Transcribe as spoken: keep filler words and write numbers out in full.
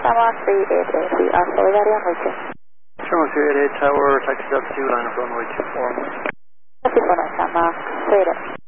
Panama three eight eight, we are Solidaria Roche. Terminal three eight eight Tower, taxi up to line of runway two four. Así por Panama, cero.